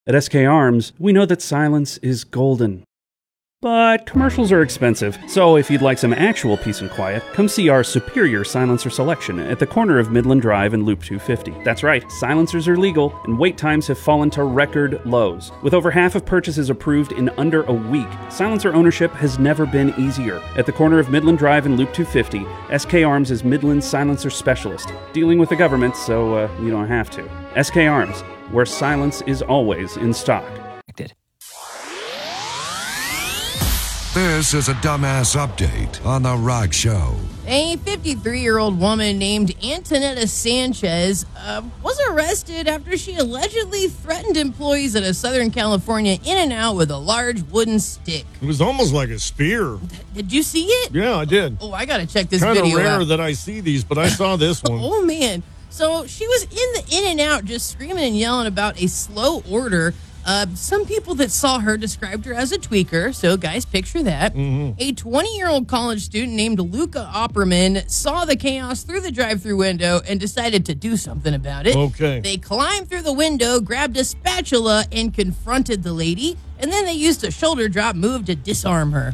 At SK Arms, we know that silence is golden. But commercials are expensive, so if you'd like some actual peace and quiet, come see our superior silencer selection at the corner of Midland Drive and Loop 250. That's right, silencers are legal, and wait times have fallen to record lows. With over half of purchases approved in under a week, silencer ownership has never been easier. At the corner of Midland Drive and Loop 250, SK Arms is Midland's silencer specialist, dealing with the government so you don't have to. SK Arms, where silence is always in stock. This is a dumbass update on The Rock Show. A 53-year-old woman named Antonetta Sanchez was arrested after she allegedly threatened employees at a Southern California In-N-Out with a large wooden stick. It was almost like a spear. Did you see it? Yeah, I did. Oh, I got to check this video out. Kind of rare that I see these, but I saw this one. Oh, man. So she was in the In-N-Out just screaming and yelling about a slow order. Some people that saw her described her as a tweaker, so guys, picture that. Mm-hmm. A 20-year-old college student named Luca Opperman saw the chaos through the drive-thru window and decided to do something about it. Okay. They climbed through the window, grabbed a spatula, and confronted the lady, and then they used a shoulder drop move to disarm her.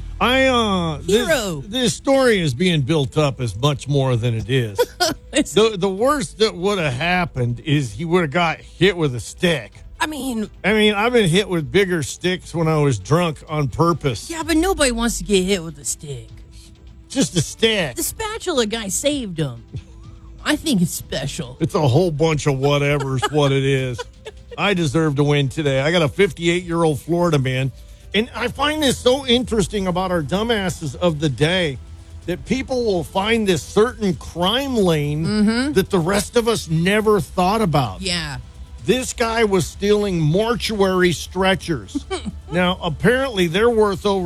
Hero. This story is being built up as much more than it is. The worst that would have happened is he would have got hit with a stick. I mean, I've been hit with bigger sticks when I was drunk on purpose. Yeah, but nobody wants to get hit with a stick. Just a stick. The spatula guy saved him. I think it's special. It's a whole bunch of whatever's what it is. I deserve to win today. I got a 58-year-old Florida man. And I find this so interesting about our dumbasses of the day that people will find this certain crime lane that the rest of us never thought about. Yeah. This guy was stealing mortuary stretchers. Now, apparently, they're worth over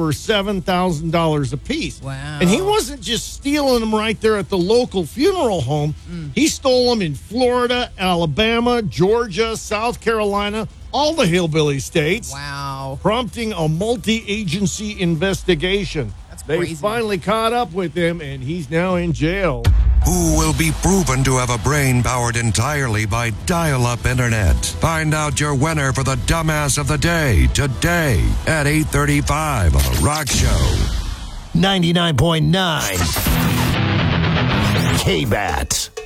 $7,000 a piece. Wow. And he wasn't just stealing them right there at the local funeral home. He stole them in Florida, Alabama, Georgia, South Carolina, all the hillbilly states. Wow. Prompting a multi-agency investigation. That's crazy. They finally caught up with him, and he's now in jail. Who will be proven to have a brain powered entirely by dial-up internet? Find out your winner for the Dumbass of the Day today at 8:35 on The Rock Show. 99.9 K-Bat.